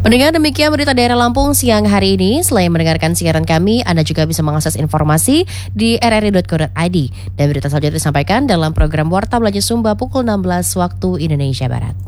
Mendengar demikian berita daerah Lampung siang hari ini. Selain mendengarkan siaran kami, Anda juga bisa mengakses informasi di rri.co.id. Dan berita selanjutnya disampaikan dalam program Warta Belanja Sumba pukul 16 waktu Indonesia Barat.